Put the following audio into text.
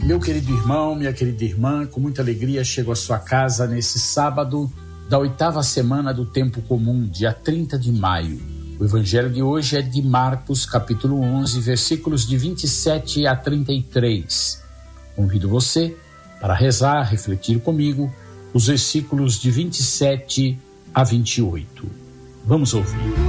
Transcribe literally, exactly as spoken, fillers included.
Meu querido irmão, minha querida irmã, com muita alegria chego à sua casa nesse sábado da oitava semana do tempo comum, dia trinta de maio. O evangelho de hoje é de Marcos, capítulo onze, versículos de vinte e sete a trinta e três. Convido você para rezar, refletir comigo os versículos de vinte e sete a vinte e oito. Vamos ouvir.